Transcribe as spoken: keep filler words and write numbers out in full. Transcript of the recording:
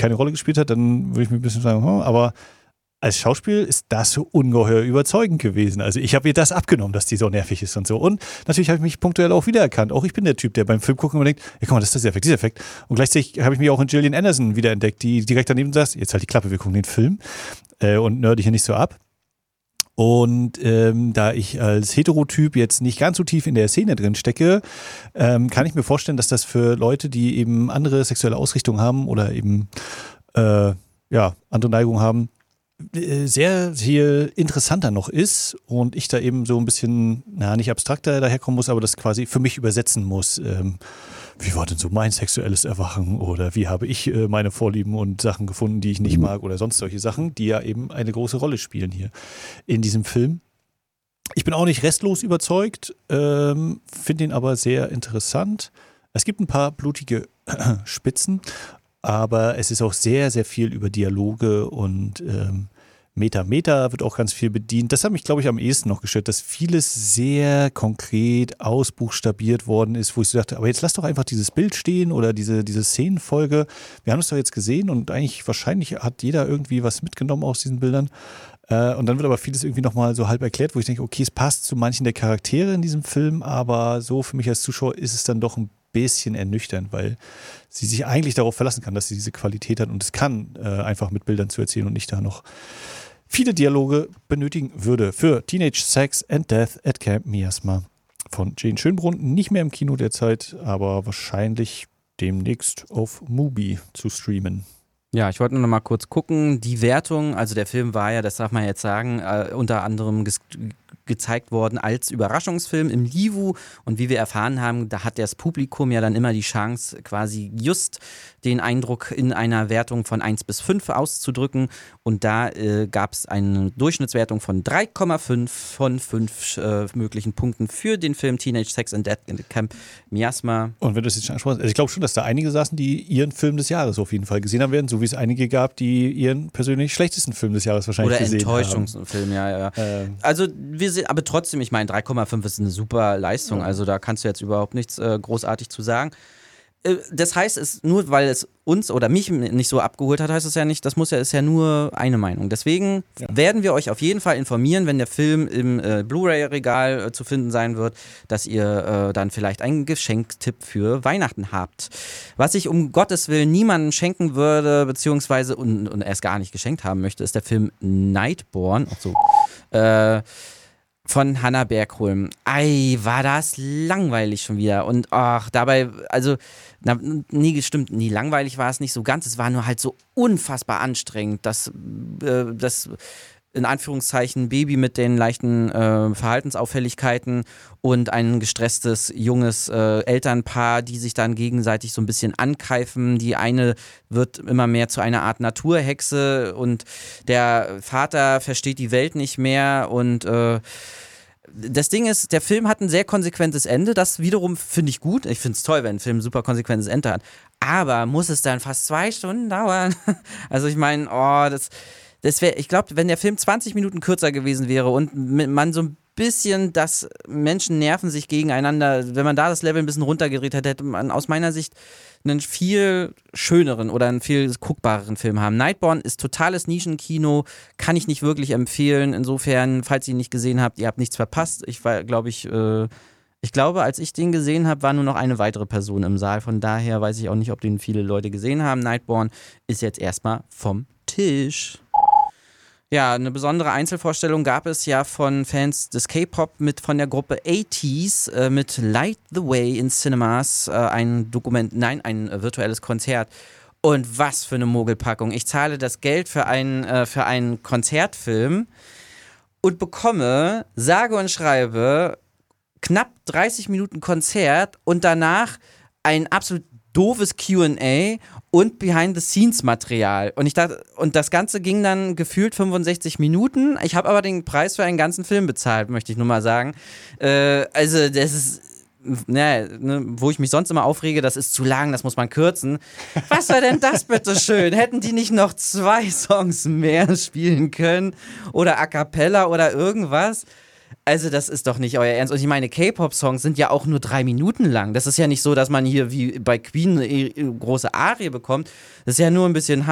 keine Rolle gespielt hat, dann würde ich mir ein bisschen sagen, hm, aber als Schauspiel ist das so ungeheuer überzeugend gewesen. Also ich habe ihr das abgenommen, dass die so nervig ist und so. Und natürlich habe ich mich punktuell auch wiedererkannt. Auch ich bin der Typ, der beim Film gucken immer denkt, ja guck mal, das ist dieser Effekt, dieser Effekt. Und gleichzeitig habe ich mich auch in Gillian Anderson wiederentdeckt, die direkt daneben sagt, jetzt halt die Klappe, wir gucken den Film äh, und nörde hier nicht so ab. Und ähm, da ich als Heterotyp jetzt nicht ganz so tief in der Szene drin stecke, ähm, kann ich mir vorstellen, dass das für Leute, die eben andere sexuelle Ausrichtungen haben oder eben äh, ja, andere Neigungen haben, sehr viel interessanter noch ist und ich da eben so ein bisschen, na, nicht abstrakter daherkommen muss, aber das quasi für mich übersetzen muss. Ähm, wie war denn so mein sexuelles Erwachen oder wie habe ich äh, meine Vorlieben und Sachen gefunden, die ich nicht mag oder sonst solche Sachen, die ja eben eine große Rolle spielen hier in diesem Film. Ich bin auch nicht restlos überzeugt, ähm, finde ihn aber sehr interessant. Es gibt ein paar blutige Spitzen, aber es ist auch sehr, sehr viel über Dialoge und ähm, Meta, Meta wird auch ganz viel bedient. Das hat mich, glaube ich, am ehesten noch gestört, dass vieles sehr konkret ausbuchstabiert worden ist, wo ich so dachte, aber jetzt lass doch einfach dieses Bild stehen oder diese, diese Szenenfolge. Wir haben es doch jetzt gesehen und eigentlich wahrscheinlich hat jeder irgendwie was mitgenommen aus diesen Bildern. Äh, und dann wird aber vieles irgendwie nochmal so halb erklärt, wo ich denke, okay, es passt zu manchen der Charaktere in diesem Film, aber so für mich als Zuschauer ist es dann doch ein bisschen ernüchternd, weil sie sich eigentlich darauf verlassen kann, dass sie diese Qualität hat und es kann, äh, einfach mit Bildern zu erzählen und nicht da noch viele Dialoge benötigen würde. Für Teenage Sex and Death at Camp Miasma von Jane Schönbrunn. Nicht mehr im Kino derzeit, aber wahrscheinlich demnächst auf Mubi zu streamen. Ja, ich wollte nur noch mal kurz gucken. Die Wertung, also der Film war ja, das darf man jetzt sagen, äh, unter anderem ges- gezeigt worden als Überraschungsfilm im Livu und wie wir erfahren haben, da hat das Publikum ja dann immer die Chance, quasi just den Eindruck in einer Wertung von eins bis fünf auszudrücken und da äh, gab es eine Durchschnittswertung von drei Komma fünf von fünf äh, möglichen Punkten für den Film Teenage Sex and Death at Camp Miasma. Und wenn du es jetzt schon ansprichst, also ich glaube schon, dass da einige saßen, die ihren Film des Jahres auf jeden Fall gesehen haben werden, so wie es einige gab, die ihren persönlich schlechtesten Film des Jahres wahrscheinlich Oder gesehen haben. Oder Enttäuschungsfilm, ja, ja. Ähm. Also wir sind, aber trotzdem, ich meine, drei Komma fünf ist eine super Leistung, Ja. also da kannst du jetzt überhaupt nichts äh, großartig zu sagen. Äh, das heißt, es, nur weil es uns oder mich nicht so abgeholt hat, heißt es ja nicht, das muss ja, ist ja nur eine Meinung. Deswegen ja. werden wir euch auf jeden Fall informieren, wenn der Film im äh, Blu-ray-Regal äh, zu finden sein wird, dass ihr äh, dann vielleicht einen Geschenktipp für Weihnachten habt. Was ich um Gottes Willen niemandem schenken würde, beziehungsweise und, und erst gar nicht geschenkt haben möchte, ist der Film Nightborn. Ach so. Äh, von Hannah Bergholm. Ei, war das langweilig schon wieder. Und ach, dabei, also, na, nie gestimmt, nie langweilig war es nicht so ganz. Es war nur halt so unfassbar anstrengend, dass äh, das in Anführungszeichen Baby mit den leichten äh, Verhaltensauffälligkeiten und ein gestresstes junges äh, Elternpaar, die sich dann gegenseitig so ein bisschen ankeifen. Die eine wird immer mehr zu einer Art Naturhexe und der Vater versteht die Welt nicht mehr und äh, das Ding ist, der Film hat ein sehr konsequentes Ende, das wiederum finde ich gut. Ich finde es toll, wenn ein Film ein super konsequentes Ende hat. Aber muss es dann fast zwei Stunden dauern? Also ich meine, oh, das... Das wäre, ich glaube, wenn der Film zwanzig Minuten kürzer gewesen wäre und man so ein bisschen, dass Menschen nerven sich gegeneinander, wenn man da das Level ein bisschen runtergedreht hätte, hätte man aus meiner Sicht einen viel schöneren oder einen viel guckbareren Film haben. Nightborn ist totales Nischenkino, kann ich nicht wirklich empfehlen. Insofern, falls ihr ihn nicht gesehen habt, ihr habt nichts verpasst. Ich war, glaube ich, äh, ich glaube, als ich den gesehen habe, war nur noch eine weitere Person im Saal. Von daher weiß ich auch nicht, ob den viele Leute gesehen haben. Nightborn ist jetzt erstmal vom Tisch. Ja, eine besondere Einzelvorstellung gab es ja von Fans des K-Pop mit von der Gruppe achtys äh, mit Light the Way in Cinemas, äh, ein Dokument, nein, ein äh, virtuelles Konzert. Und was für eine Mogelpackung. Ich zahle das Geld für einen, äh, für einen Konzertfilm und bekomme, sage und schreibe, knapp dreißig Minuten Konzert und danach ein absolut doofes Q and A und Behind-the-Scenes-Material. Und ich dachte, und das Ganze ging dann gefühlt fünfundsechzig Minuten. Ich habe aber den Preis für einen ganzen Film bezahlt, möchte ich nur mal sagen. Äh, also das ist, naja, ne, wo ich mich sonst immer aufrege, das ist zu lang, das muss man kürzen. Was war denn das bitte schön? Hätten die nicht noch zwei Songs mehr spielen können? Oder A Cappella oder irgendwas? Also das ist doch nicht euer Ernst. Und ich meine, K-Pop-Songs sind ja auch nur drei Minuten lang. Das ist ja nicht so, dass man hier wie bei Queen eine große Arie bekommt. Das ist ja nur ein bisschen